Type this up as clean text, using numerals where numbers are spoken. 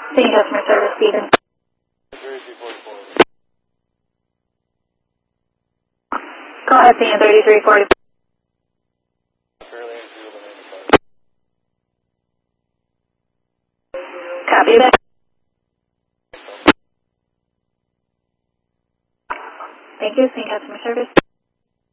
Senior Customer Service, Stephen. Go ahead, Senior 3340. Copy that. Thank you, Senior Customer Service.